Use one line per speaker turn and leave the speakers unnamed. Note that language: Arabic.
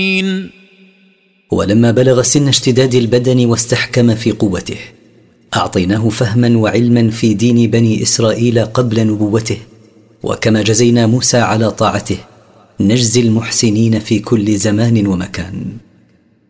ولما بلغ سن اشتداد البدن واستحكم في قوته أعطيناه فهما وعلما في دين بني إسرائيل قبل نبوته، وكما جزينا موسى على طاعته نجزي المحسنين في كل زمان ومكان.